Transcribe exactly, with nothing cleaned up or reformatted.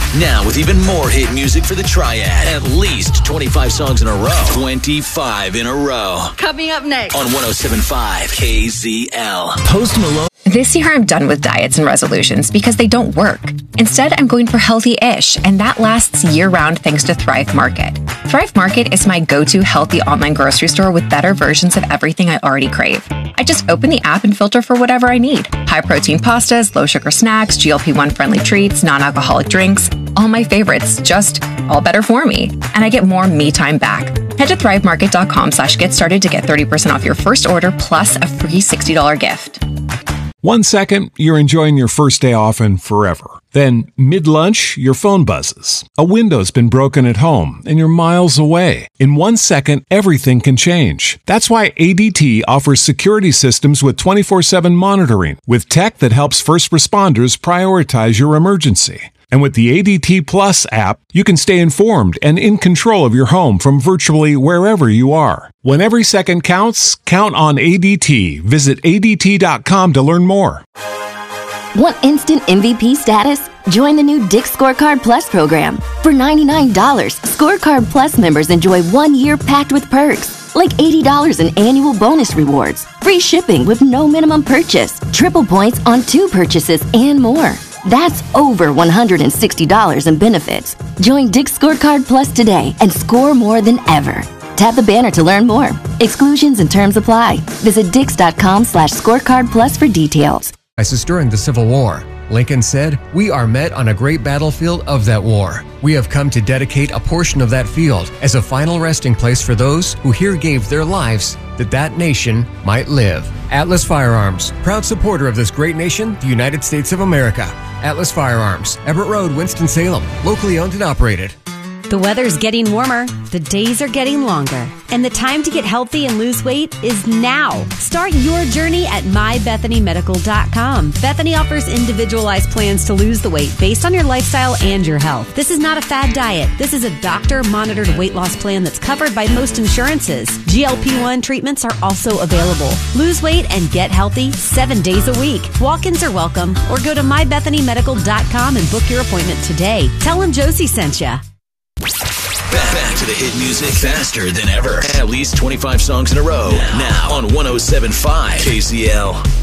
Now with even more hit music for the Triad. At least twenty-five songs in a row. twenty-five in a row. Coming up next on one oh seven point five K Z L. Post Malone. This year, I'm done with diets and resolutions because they don't work. Instead, I'm going for healthy-ish, and that lasts year-round thanks to Thrive Market. Thrive Market is my go-to healthy online grocery store with better versions of everything I already crave. I just open the app and filter for whatever I need. High-protein pastas, low-sugar snacks, G L P one friendly treats, non-alcoholic drinks, all my favorites, just all better for me. And I get more me time back. Head to thrivemarket.com slash get started to get thirty percent off your first order plus a free sixty dollars gift. One second, you're enjoying your first day off and forever. Then, mid-lunch, your phone buzzes. A window's been broken at home, and you're miles away. In one second, everything can change. That's why A D T offers security systems with twenty-four seven monitoring, with tech that helps first responders prioritize your emergency. And with the A D T Plus app, you can stay informed and in control of your home from virtually wherever you are. When every second counts, count on A D T. Visit A D T dot com to learn more. Want instant M V P status? Join the new Dick's Scorecard Plus program. For ninety-nine dollars, Scorecard Plus members enjoy one year packed with perks, like eighty dollars in annual bonus rewards, free shipping with no minimum purchase, triple points on two purchases, and more. That's over one hundred sixty dollars in benefits. Join Dick's Scorecard Plus today and score more than ever. Tap the banner to learn more. Exclusions and terms apply. Visit dix.com slash scorecard plus for details. During the Civil War, Lincoln said, "We are met on a great battlefield of that war. We have come to dedicate a portion of that field as a final resting place for those who here gave their lives that that nation might live." Atlas Firearms, proud supporter of this great nation, the United States of America. Atlas Firearms, Everett Road, Winston-Salem, locally owned and operated. The weather's getting warmer, the days are getting longer, and the time to get healthy and lose weight is now. Start your journey at my bethany medical dot com. Bethany offers individualized plans to lose the weight based on your lifestyle and your health. This is not a fad diet. This is a doctor-monitored weight loss plan that's covered by most insurances. G L P one treatments are also available. Lose weight and get healthy seven days a week. Walk-ins are welcome, or go to my bethany medical dot com and book your appointment today. Tell them Josie sent you. Back to the hit music faster than ever. At least twenty-five songs in a row. Now on one oh seven point five K Z L.